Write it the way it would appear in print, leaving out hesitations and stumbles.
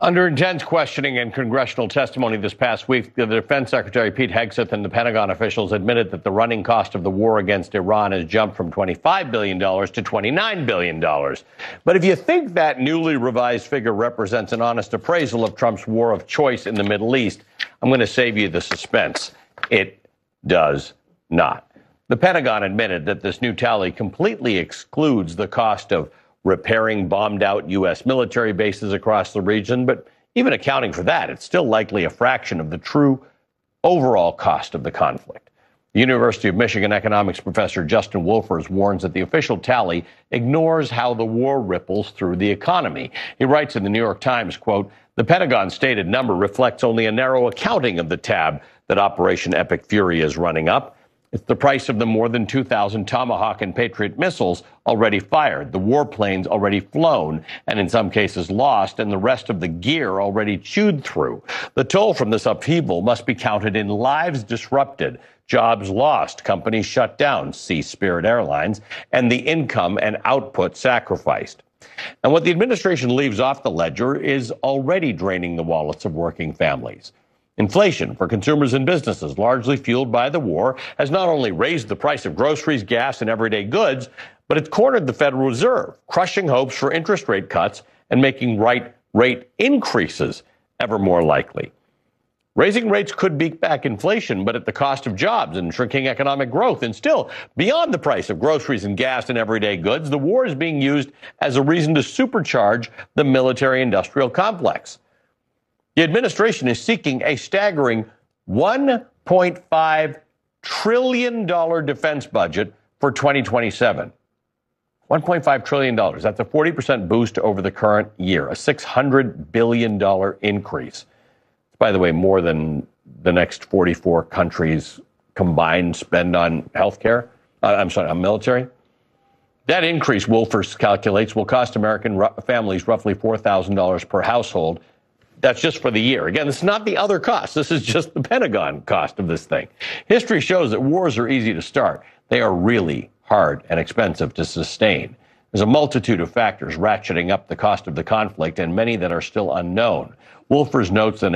Under intense questioning and congressional testimony this past week, the Defense Secretary Pete Hegseth and the Pentagon officials admitted that the running cost of the war against Iran has jumped from $25 billion to $29 billion. But if you think that newly revised figure represents an honest appraisal of Trump's war of choice in the Middle East, I'm going to save you the suspense. It does not. The Pentagon admitted that this new tally completely excludes the cost of repairing bombed-out U.S. military bases across the region, but even accounting for that, it's still likely a fraction of the true overall cost of the conflict. The University of Michigan economics professor Justin Wolfers warns that the official tally ignores how the war ripples through the economy. He writes in the New York Times, quote, "The Pentagon's stated number reflects only a narrow accounting of the tab that Operation Epic Fury is running up. It's the price of the more than 2,000 Tomahawk and Patriot missiles already fired, the warplanes already flown, and in some cases lost, and the rest of the gear already chewed through. The toll from this upheaval must be counted in lives disrupted, jobs lost, companies shut down, see Spirit Airlines, and the income and output sacrificed." And what the administration leaves off the ledger is already draining the wallets of working families. Inflation for consumers and businesses, largely fueled by the war, has not only raised the price of groceries, gas, and everyday goods, but it's cornered the Federal Reserve, crushing hopes for interest rate cuts and making rate increases ever more likely. Raising rates could beat back inflation, but at the cost of jobs and shrinking economic growth. And still, beyond the price of groceries and gas and everyday goods, the war is being used as a reason to supercharge the military-industrial complex. The administration is seeking a staggering $1.5 trillion defense budget for 2027. $1.5 trillion. That's a 40% boost over the current year, a $600 billion increase. By the way, more than the next 44 countries combined spend on healthcare. On military. That increase, Wolfers calculates, will cost American families roughly $4,000 per household. That's just for the year. Again, it's not the other costs. This is just the Pentagon cost of this thing. History shows that wars are easy to start. They are really hard and expensive to sustain. There's a multitude of factors ratcheting up the cost of the conflict, and many that are still unknown. Wolfers notes that